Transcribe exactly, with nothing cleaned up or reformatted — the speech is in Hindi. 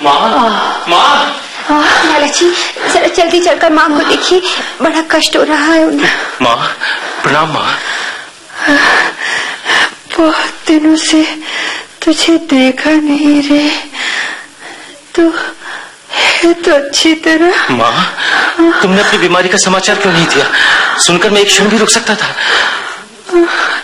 माँ, माँ। लाला जी, जरा जल्दी चलकर माँ को देखिए, बड़ा कष्ट हो रहा है उन्हें। माँ, प्रणाम माँ। बहुत दिनों से तुझे देखा नहीं रे, तू है तो अच्छी तरह। माँ, तुमने अपनी बीमारी का समाचार क्यों नहीं दिया? सुनकर मैं एक क्षण भी रुक सकता था।